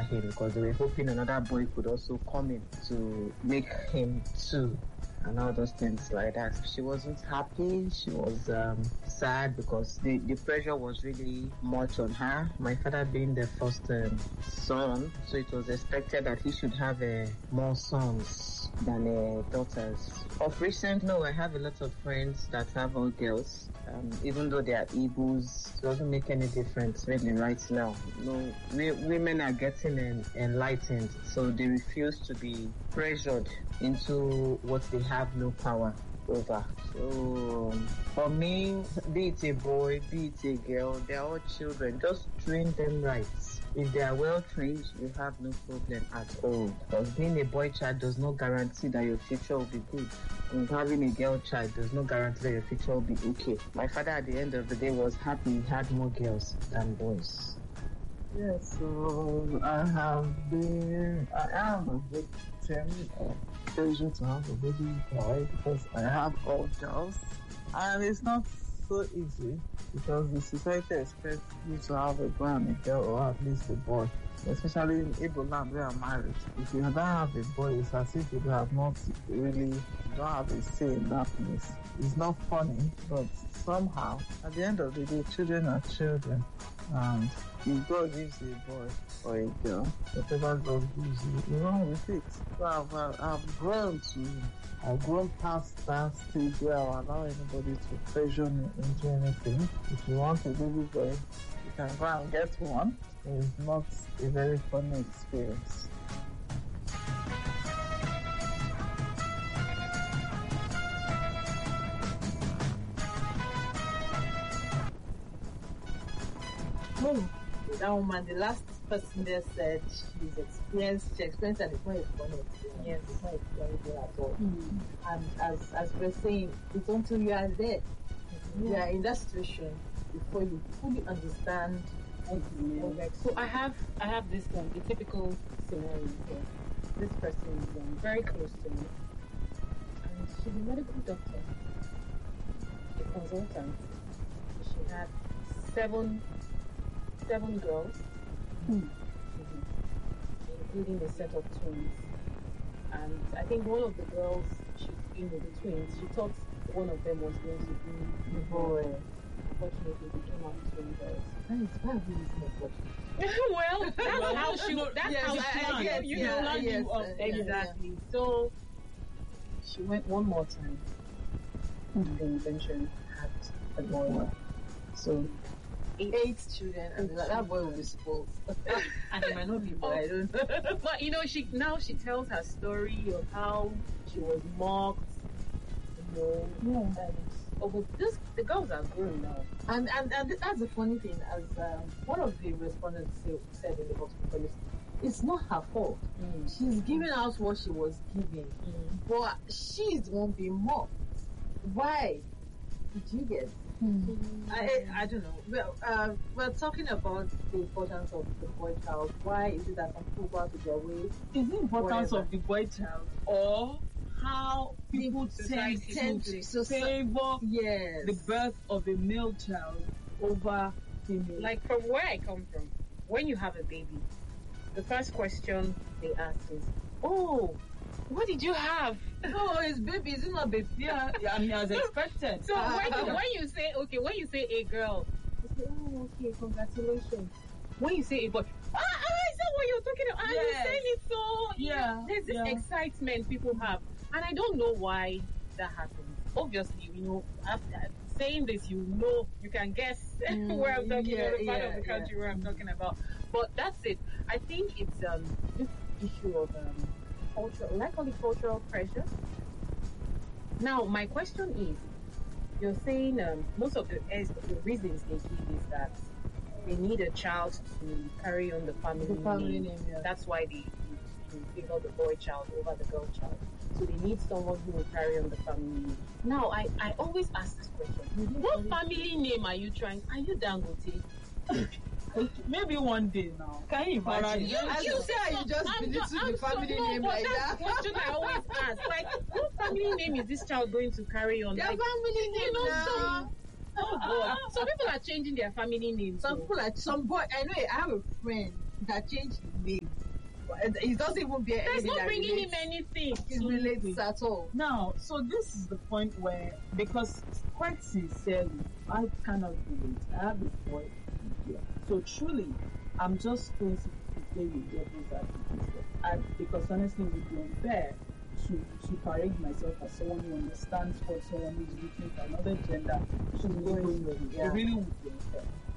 him because they were hoping another boy could also come in to make him two and all those things like that. She wasn't happy. She was sad because the pressure was really much on her. My father being the first son, so it was expected that he should have more sons than daughters. Of recent, no, I have a lot of friends that have all girls. Even though they are Igbos, it doesn't make any difference really right now. No, women are getting enlightened, so they refuse to be pressured into what they have no power over. So for me, be it a boy, be it a girl, they're all children. Just train them right. If they are well trained, you have no problem at all. Because being a boy child does not guarantee that your future will be good. And having a girl child does not guarantee that your future will be okay. My father at the end of the day was happy he had more girls than boys. Yes, so I am a victim of pressure to have a baby boy because I have all girls. And it's not so easy because the society expects you to have a boy and a girl, or at least a boy. Especially in Igbo land where I'm married. If you don't have a boy, it's as if you have not really, don't have a say in that place. It's not funny, but somehow, at the end of the day, children are children. And if God gives you a boy or a girl, whatever God gives you, you run with it. So I've grown past that stage where I'll allow anybody to pressure me into anything. If you want a baby boy, you can go and get one. It's not a very funny experience. That woman, the last person there said she experienced and it's not a funny experience. Yes, it's not a at all. And as we're saying, it's until you are there, you are in that situation before you fully understand. So I have this the typical scenario here. This person is very close to me, and she's a medical doctor, a consultant. She had seven girls, including a set of twins. And I think one of the girls she's in with the twins, she thought one of them was going to be the boy. Unfortunately, they came out twin girls. That is very unfortunate. Well, that's how she. That's how she planned. Exactly. Yeah. So she went one more time, and then eventually had a boy. So 8 children, and that boy will be spoiled. And it might not be boy, I don't know. But she tells her story of how she was mocked, and the girls are grown now. And that's the funny thing, as one of the respondents said in the hospital, it's not her fault. She's giving out what she was giving, but she's the one being mocked. Why? Did you get? I don't know. Well, we're talking about the importance of the boy child. Why is it that some people go out of their way? Is the importance of the boy child or how people tend to favor the birth of a male child over female? Like from where I come from, when you have a baby, the first question they ask is, "Oh, what did you have?" Oh, it's baby. It's not baby. Yeah, I mean, as expected. So when you say a girl, you say, "Oh, okay, congratulations." When you say a boy, is that what you're talking about? Yes. You saying it so there's this excitement people have, and I don't know why that happens. Obviously, after saying this, you can guess where I'm talking about, the part of the country where I'm talking about. But that's it. I think it's this issue of cultural pressure. Now, my question is, you're saying most of the reasons they give is that they need a child to carry on the family name. That's why they favor the boy child over the girl child. So they need someone who will carry on the family name. Now, I always ask this question. What family name are you trying? Are you Dangote? Maybe one day now. Can you imagine? You say you just belittle the family name like that. That's the question I always ask. Like, what family name is this child going to carry on? Their family name now. Oh God! Some people are changing their family names. Some people some boy. I know. I have a friend. that changed his name. He doesn't even bear That's anything not that bringing relates. him anything. It relates at all. Now, so this is the point where, because quite sincerely, I cannot relate. I have a boy here. So truly, I'm just going to play with devil's advocate. Because honestly, it would be unfair to parade myself as someone who understands what someone who is looking for another gender should be going with. It really would be unfair.